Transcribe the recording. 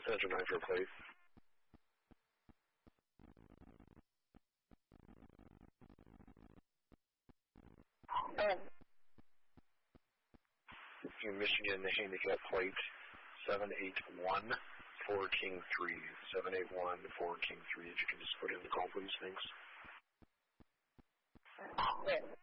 Center Nitro plate. New Michigan handicap plate 781 4 King 3. 781 4 King 3. If you can just put in the call, please. Thanks.